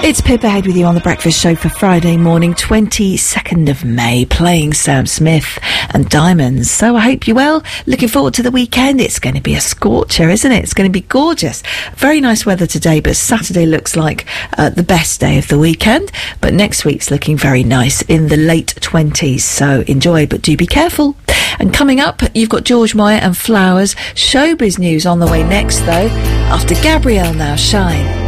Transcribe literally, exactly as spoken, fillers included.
It's Pip Ahead with you on The Breakfast Show for Friday morning, twenty-second of May, playing Sam Smith and Diamonds. So I hope you're well. Looking forward to the weekend. It's going to be a scorcher, isn't it? It's going to be gorgeous. Very nice weather today, but Saturday looks like uh, the best day of the weekend. But next week's looking very nice in the late twenties. So enjoy, but do be careful. And coming up, you've got George Moyer and Flowers. Showbiz news on the way next, though. After Gabrielle now, Shine.